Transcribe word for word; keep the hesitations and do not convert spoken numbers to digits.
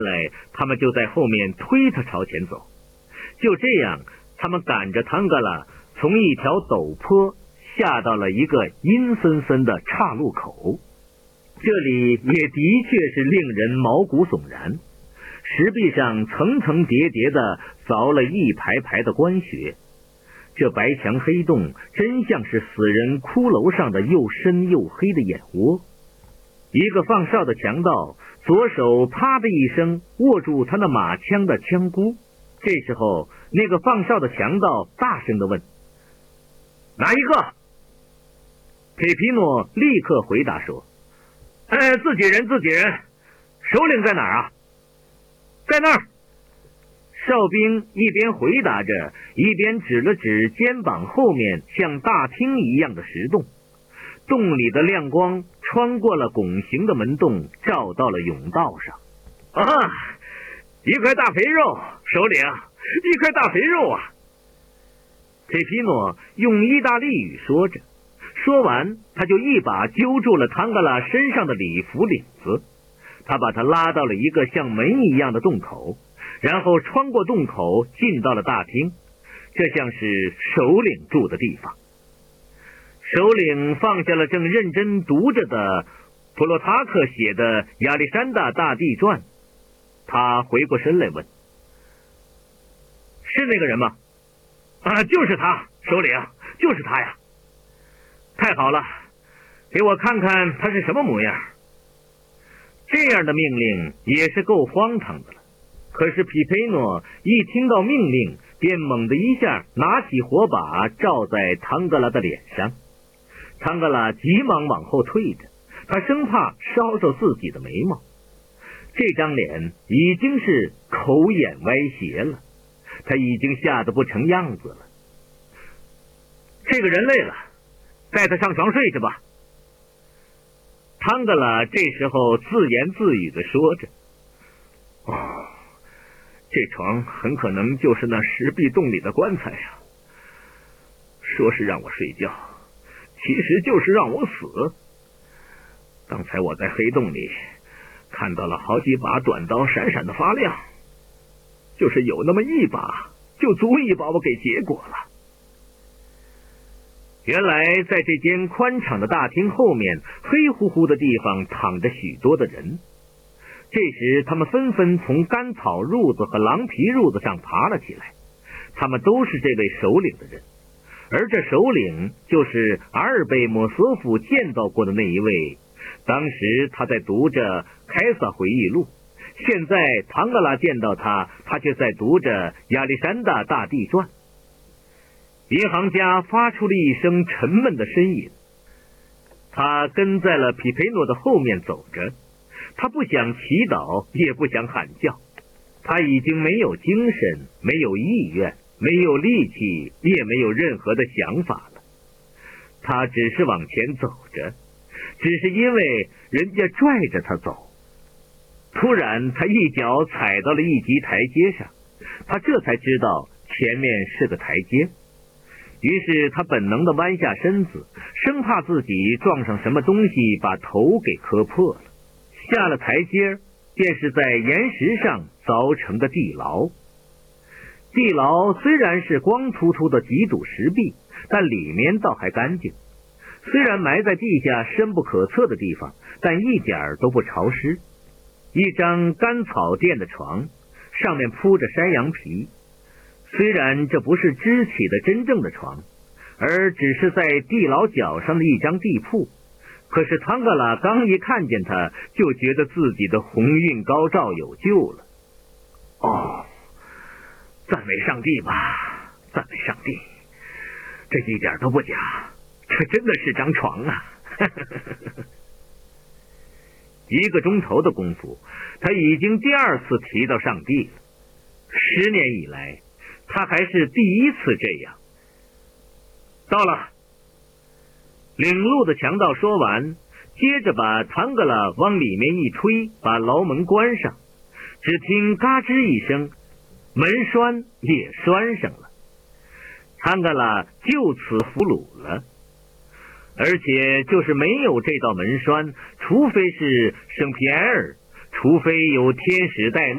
来，他们就在后面推他朝前走。就这样，他们赶着唐格拉从一条陡坡下到了一个阴森森的岔路口。这里也的确是令人毛骨悚然，石壁上层层叠叠的凿了一排排的关穴，这白墙黑洞真像是死人骷髅上的又深又黑的眼窝。一个放哨的强盗左手啪的一声握住他那马枪的枪箍，这时候那个放哨的强盗大声地问：哪一个？佩皮诺立刻回答说：哎，自己人自己人，首领在哪儿啊？在那儿。哨兵一边回答着，一边指了指肩膀后面像大厅一样的石洞，洞里的亮光穿过了拱形的门洞，照到了甬道上。啊，一块大肥肉，首领，一块大肥肉啊！佩皮诺用意大利语说着，说完他就一把揪住了唐格拉身上的礼服领子，他把他拉到了一个像门一样的洞口，然后穿过洞口进到了大厅，这像是首领住的地方。首领放下了正认真读着的普洛塔克写的亚历山大大帝传，他回过身来问：是那个人吗？啊，就是他，首领，就是他呀。太好了，给我看看他是什么模样。这样的命令也是够荒唐的了，可是皮佩诺一听到命令，便猛地一下拿起火把照在唐格拉的脸上。唐格拉急忙往后退着，他生怕烧着自己的眉毛。这张脸已经是口眼歪斜了，他已经吓得不成样子了。这个人累了，带他上床睡去吧。唐格拉这时候自言自语地说着：哦，这床很可能就是那石壁洞里的棺材呀。说是让我睡觉，其实就是让我死。刚才我在黑洞里看到了好几把短刀闪闪的发亮，就是有那么一把就足以把我给结果了。原来在这间宽敞的大厅后面，黑乎乎的地方躺着许多的人。这时他们纷纷从干草褥子和狼皮褥子上爬了起来，他们都是这位首领的人，而这首领就是阿尔贝莫索夫见到过的那一位。当时他在读着凯撒回忆录，现在唐格拉见到他，他却在读着亚历山大大帝传。银行家发出了一声沉闷的呻吟，他跟在了皮佩诺的后面走着，他不想祈祷，也不想喊叫，他已经没有精神，没有意愿，没有力气，也没有任何的想法了。他只是往前走着，只是因为人家拽着他走。突然他一脚踩到了一级台阶上，他这才知道前面是个台阶，于是他本能地弯下身子，生怕自己撞上什么东西把头给磕破了。下了台阶，便是在岩石上凿成的地牢。地牢虽然是光秃秃的几堵石壁，但里面倒还干净。虽然埋在地下深不可测的地方，但一点都不潮湿。一张干草垫的床，上面铺着山羊皮。虽然这不是支起的真正的床，而只是在地牢角上的一张地铺，可是唐格拉刚一看见他，就觉得自己的鸿运高照，有救了。哦，赞美上帝吧，赞美上帝，这一点都不假，这真的是张床啊。一个钟头的功夫，他已经第二次提到上帝了。十年以来，他还是第一次这样。到了。领路的强盗说完，接着把唐格拉往里面一推，把牢门关上。只听嘎吱一声，门栓也拴上了。唐格拉就此俘虏了。而且就是没有这道门栓，除非是圣皮埃尔，除非有天使带路。